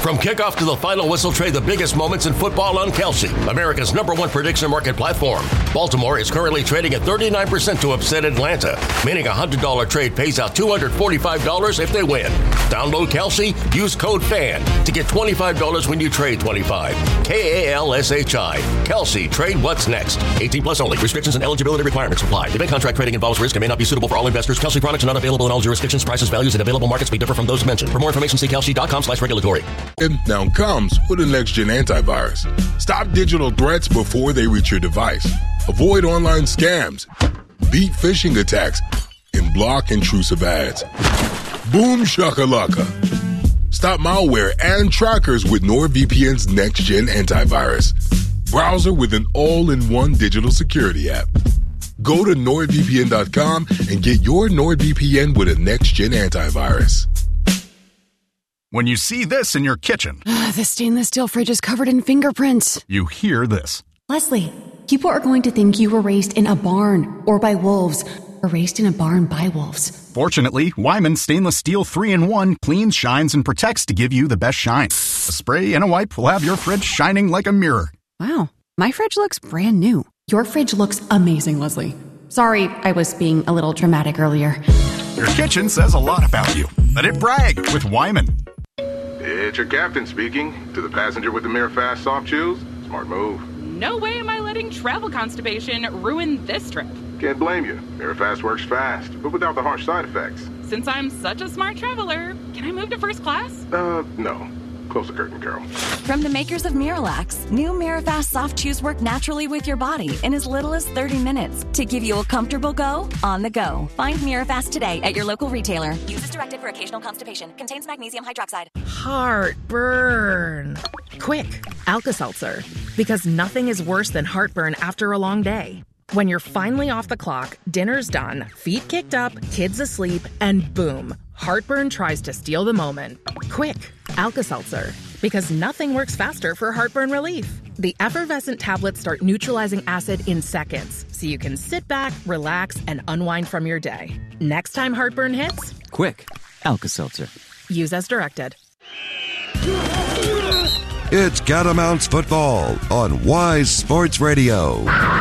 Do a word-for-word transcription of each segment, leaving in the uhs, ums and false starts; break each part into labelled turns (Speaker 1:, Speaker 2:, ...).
Speaker 1: From kickoff to the final whistle, trade the biggest moments in football on Kalshi, America's number one prediction market platform. Baltimore is currently trading at thirty-nine percent to upset Atlanta, meaning a one hundred dollars trade pays out two hundred forty-five dollars if they win. Download Kalshi, use code FAN to get twenty-five dollars when you trade twenty-five dollars. K A L S H I. Kalshi, trade what's next. eighteen plus only. Restrictions and eligibility requirements apply. Event contract trading involves risk and may not be suitable for all investors. Kalshi products are not available in all jurisdictions. Prices, values, and available markets may differ from those mentioned. For more information, see kalshi dot com slash regulatory.
Speaker 2: It now comes with a next-gen antivirus. Stop digital threats before they reach your device. Avoid online scams. Beat phishing attacks. And block intrusive ads. Boom shakalaka. Stop malware and trackers with NordVPN's next-gen antivirus. Browser with an all-in-one digital security app. Go to nord v p n dot com and get your NordVPN with a next-gen antivirus.
Speaker 3: When you see this in your kitchen,
Speaker 4: the stainless steel fridge is covered in fingerprints.
Speaker 3: You hear this.
Speaker 4: Leslie, people are going to think you were raised in a barn or by wolves or raised in a barn by wolves.
Speaker 3: Fortunately, Wyman Stainless Steel three in one cleans, shines, and protects to give you the best shine. A spray and a wipe will have your fridge shining like a mirror.
Speaker 4: Wow, my fridge looks brand new. Your fridge looks amazing, Leslie. Sorry, I was being a little dramatic earlier.
Speaker 3: Your kitchen says a lot about you. Let it brag with Wyman.
Speaker 5: It's your captain speaking. To the passenger with the Mirror Fast soft chews, smart move.
Speaker 6: No way am I letting travel constipation ruin this trip.
Speaker 5: Can't blame you. Mirror Fast works fast, but without the harsh side effects.
Speaker 6: Since I'm such a smart traveler, can I move to first class?
Speaker 5: Uh, no. Close the curtain, girl.
Speaker 7: From the makers of Miralax, new Mirafast soft chews work naturally with your body in as little as thirty minutes to give you a comfortable go on the go. Find Mirafast today at your local retailer. Use as directed for occasional constipation. Contains magnesium hydroxide.
Speaker 8: Heartburn. Quick, Alka-Seltzer. Because nothing is worse than heartburn after a long day. When you're finally off the clock, dinner's done, feet kicked up, kids asleep, and boom, heartburn tries to steal the moment. Quick, Alka-Seltzer. Because nothing works faster for heartburn relief. The effervescent tablets start neutralizing acid in seconds, so you can sit back, relax, and unwind from your day. Next time heartburn hits,
Speaker 9: quick, Alka-Seltzer.
Speaker 8: Use as directed.
Speaker 10: It's Catamounts Football on Wise Sports Radio.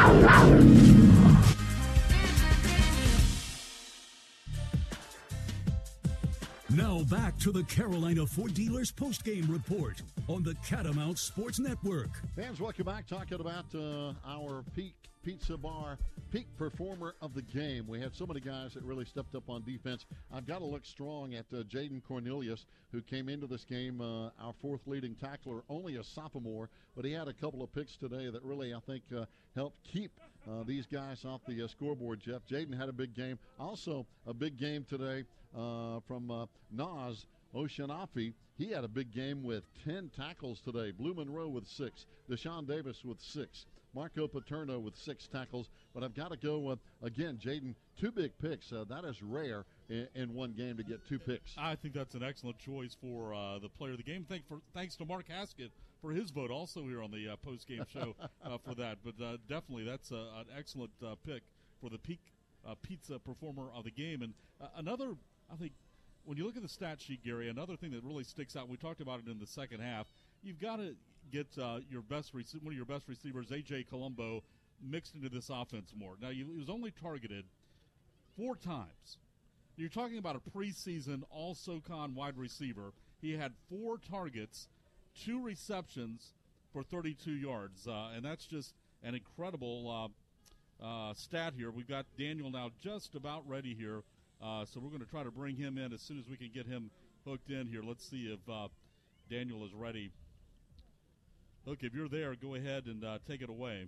Speaker 11: Now back to the Carolina Ford Dealers postgame report on the Catamount Sports Network.
Speaker 12: Fans, welcome back. Talking about uh, our Peak Pizza Bar Peak Performer of the Game. We had so many guys that really stepped up on defense. I've got to look strong at uh, Jaden Cornelius, who came into this game, uh, our fourth leading tackler, only a sophomore, but he had a couple of picks today that really, I think, uh, helped keep uh, these guys off the uh, scoreboard, Jeff. Jaden had a big game. Also, a big game today uh, from uh, Nas Oceanafi. He had a big game with ten tackles today. Blue Monroe with six. Deshaun Davis with six. Marco Paterno with six tackles. But I've got to go, uh, again, Jaden, two big picks. Uh, that is rare in, in one game to get two picks.
Speaker 13: I think that's an excellent choice for uh, the player of the game. Thank for, thanks to Mark Haskett for his vote also here on the uh, post-game show uh, for that. But uh, definitely that's uh, an excellent uh, pick for the Peak uh, Pizza Performer of the game. And uh, another, I think, when you look at the stat sheet, Gary, another thing that really sticks out, we talked about it in the second half, you've got to get uh, your best rec- one of your best receivers, A J Colombo, mixed into this offense more. Now, you, he was only targeted four times. You're talking about a preseason all-SoCon wide receiver. He had four targets, two receptions for thirty-two yards, uh, and that's just an incredible uh, uh, stat here. We've got Daniel now just about ready here. Uh, so we're going to try to bring him in as soon as we can get him hooked in here. Let's see if uh, Daniel is ready. Look, if you're there, go ahead and uh, take it away.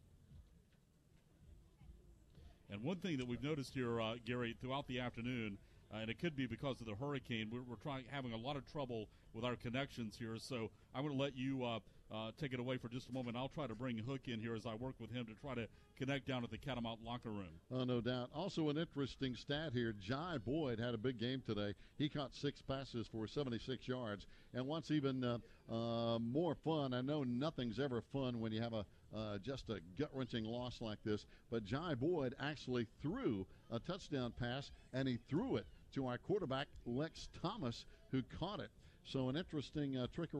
Speaker 13: And one thing that we've noticed here, uh, Gary, throughout the afternoon, uh, and it could be because of the hurricane, we're, we're trying having a lot of trouble with our connections here. So I'm going to let you uh, uh, take it away for just a moment. I'll try to bring Hook in here as I work with him to try to connect down at the Catamount locker room.
Speaker 12: Oh, no doubt. Also an interesting stat here, Jai Boyd had a big game today. He caught six passes for seventy-six yards. And what's even uh, uh, more fun, I know nothing's ever fun when you have a uh, just a gut-wrenching loss like this, but Jai Boyd actually threw a touchdown pass, and he threw it to our quarterback, Lex Thomas, who caught it. So an interesting uh, trick